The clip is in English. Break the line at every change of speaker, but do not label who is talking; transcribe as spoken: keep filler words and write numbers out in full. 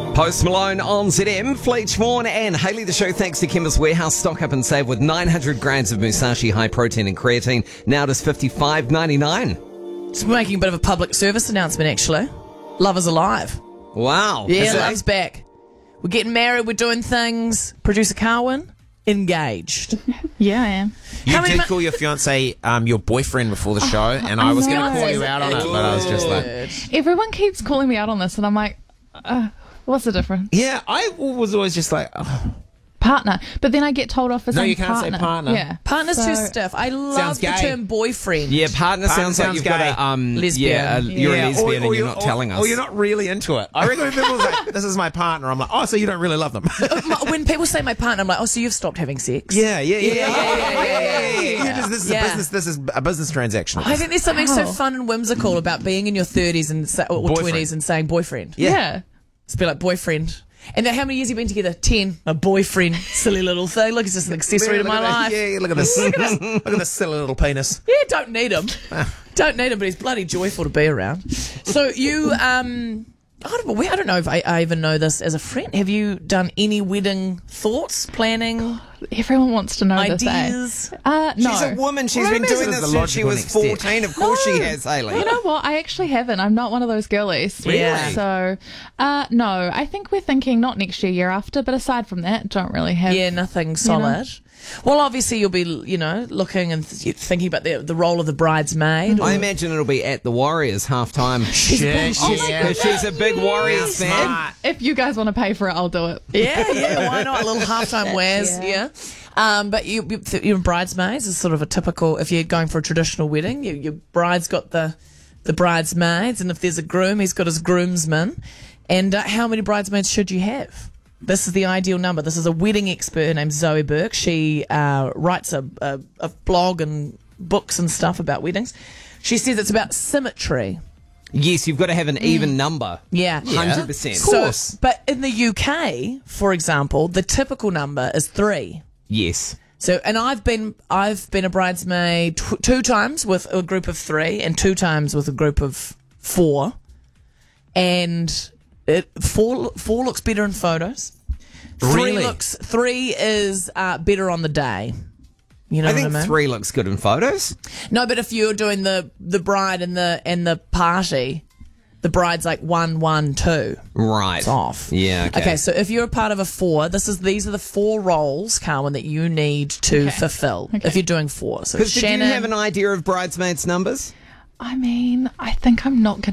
Post Malone on Z M, Fleetch Vaughan and Hayley the Show. Thanks to Chemist Warehouse. Stock up and save with nine hundred grams of Musashi high protein and creatine. Now just fifty-five ninety-nine.
Just making a bit of a public service announcement, actually. Love is alive.
Wow.
Yeah,
Is it?
Love's back. We're getting married, we're doing things. Producer Carwin, engaged.
Yeah, I am.
You
How many
did
ma-
call your fiance um, your boyfriend before the show, and I,
I
was going to
know.
call you out on it, but I was just like,
Everyone keeps calling me out on this, and I'm like, uh, what's the difference?
yeah, I was always just like, oh.
Partner. But then I get told off as
No,
saying
you can't say
partner.
partner.
Yeah.
Partner's
So-
too stiff. I love
Sounds
the
gay.
term boyfriend.
Yeah, partner,
Partner
sounds like
sounds
you've got
gay.
a um,
Lesbian.
Yeah, a, you're
Yeah,
a lesbian
or-
and
or
you're
you're-
not telling
or,
us.
Or you're not really into it. I reckon when people say, this is my partner, I'm like, oh, so you don't really love them.
When people say my partner, I'm like, oh, so you've stopped having sex?
yeah, yeah, yeah.
Yeah, yeah, yeah, yeah, yeah, yeah.
You just- this is
Yeah.
a business. This is a business transaction.
I think there's something so
Wow.
fun and whimsical about being in your thirties and sa- or
Boyfriend.
twenties and saying boyfriend.
Yeah.
Yeah.
It's be like boyfriend. And now how many years have you been together? Ten. A boyfriend. Silly little thing. Look, it's just an accessory to
Look
my
at that.
life.
Yeah, look at this. look, at this look at this silly little penis.
Yeah, don't need him. Don't need him, but he's bloody joyful to be around. So you, um, I don't, know- I don't know if I, I even know this as a friend. Have you done any wedding thoughts, planning,
Everyone wants to know this,
ideas?
eh? Uh, no.
She's a woman. She's
Well,
been
that
doing
is
this
the
since she
logical
was
next step.
fourteen. Of course she has, Hayley.
You know what? I actually haven't. I'm not one of those girlies.
Really?
So, uh, no. I think we're thinking not next year, year after. But aside from that, don't really have.
Yeah, nothing solid. Well, obviously you'll be, you know, looking and th- thinking about the the role of the bridesmaid.
I imagine it'll be at the Warriors halftime.
Shit,
Oh my
yeah.
Because she's a big Warriors
Yeah,
fan.
smart.
If you guys want to pay for it, I'll do it.
Yeah, yeah, why not? A little halftime wears, yeah.
Yeah.
Um, but you, you, you're bridesmaids is sort of a typical, if you're going for a traditional wedding, you, your bride's got the, the bridesmaids, and if there's a groom, he's got his groomsmen. And uh, how many bridesmaids should you have? This is the ideal number. This is a wedding expert named Zoe Burke. She uh, writes a, a, a blog and books and stuff about weddings. She says it's about symmetry.
Yes, you've got to have an even number.
Yeah.
one hundred percent.
So, but in the U K, for example, the typical number is three.
Yes.
So, and I've been I've been a bridesmaid tw- two times with a group of three, and two times with a group of four, and it, four four looks better in photos. Three
Really?
looks three is uh, better on the day. You know
I
what
think
I mean?
three looks good in photos.
No, but if you're doing the the bride and the and the party, the bride's like one one two.
Right.
It's off.
Yeah, okay.
Okay, so if you're a part of a four, this is these are the four roles, Carwin, that you need to
Okay.
fulfill
Okay.
if you're doing four. So
Because did
Shannon,
you have an idea of bridesmaids' numbers?
I mean, I think I'm not going to